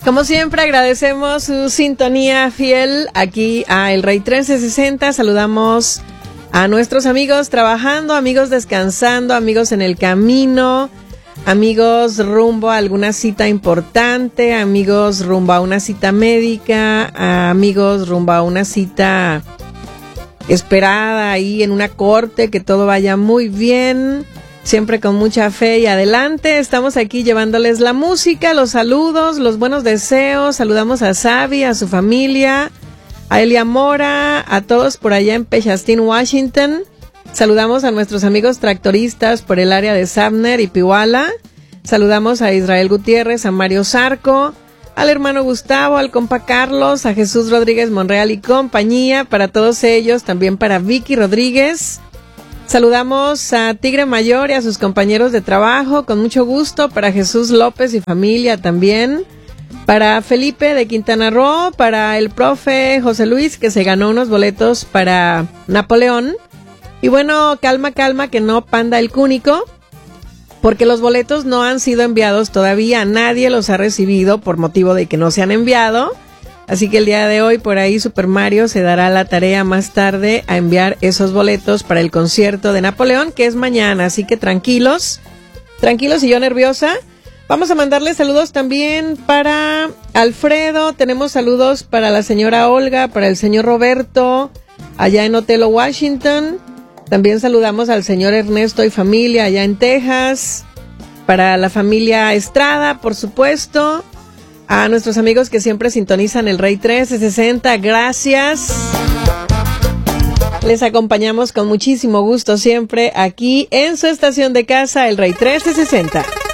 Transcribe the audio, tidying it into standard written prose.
Como siempre, agradecemos su sintonía fiel aquí a El Rey 1360. Saludamos a nuestros amigos trabajando, amigos descansando, amigos en el camino, amigos rumbo a alguna cita importante, amigos rumbo a una cita médica, amigos rumbo a una cita esperada ahí en una corte, que todo vaya muy bien. Siempre con mucha fe y adelante. Estamos aquí llevándoles la música, los saludos, los buenos deseos. Saludamos a Sabi, a su familia, a Elia Mora, a todos por allá en Pechastín, Washington. Saludamos a nuestros amigos tractoristas por el área de Sabner y Pihuala. Saludamos a Israel Gutiérrez, a Mario Zarco, al hermano Gustavo, al compa Carlos, a Jesús Rodríguez Monreal y compañía. Para todos ellos, también para Vicky Rodríguez. Saludamos a Tigre Mayor y a sus compañeros de trabajo, con mucho gusto. Para Jesús López y familia también. Para Felipe de Quintana Roo, para el profe José Luis, que se ganó unos boletos para Napoleón. Y bueno, calma, que no panda el cúnico, porque los boletos no han sido enviados todavía. Nadie los ha recibido por motivo de que no se han enviado. Así que el día de hoy por ahí Super Mario se dará la tarea más tarde a enviar esos boletos para el concierto de Napoleón, que es mañana. Así que tranquilos y yo nerviosa. Vamos a mandarle saludos también para Alfredo. Tenemos saludos para la señora Olga, para el señor Roberto, allá en Otelo, Washington. También saludamos al señor Ernesto y familia allá en Texas. Para la familia Estrada, por supuesto. A nuestros amigos que siempre sintonizan El Rey 1360, gracias. Les acompañamos con muchísimo gusto siempre aquí en su estación de casa, El Rey 1360.